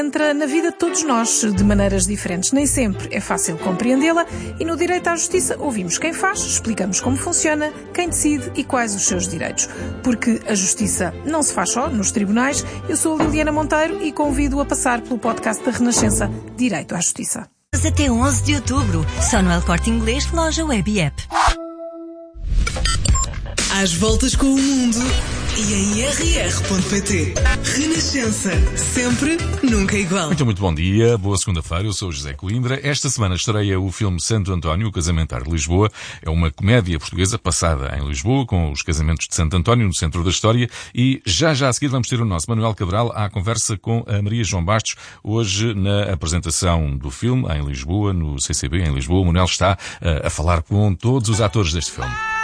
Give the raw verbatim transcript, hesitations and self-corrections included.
entra na vida de todos nós de maneiras diferentes. Nem sempre é fácil compreendê-la e no direito à justiça ouvimos quem faz, explicamos como funciona, quem decide e quais os seus direitos. Porque a justiça não se faz só nos tribunais. Eu sou a Liliana Monteiro e convido-o a passar pelo podcast da Renascença Direito à Justiça. Até onze de outubro, só no El Corte Inglês, loja web e app. Às voltas com o mundo e em r r ponto p t. Renascença, sempre, nunca igual. Muito, muito bom dia, boa segunda-feira, eu sou o José Coimbra. Esta semana estreia o filme Santo António, o Casamentar de Lisboa. É uma comédia portuguesa passada em Lisboa, com os casamentos de Santo António no centro da história. E já já a seguir vamos ter o nosso Manuel Cabral à conversa com a Maria João Bastos, hoje na apresentação do filme em Lisboa, no C C B em Lisboa. O Manuel está uh, a falar com todos os atores deste filme.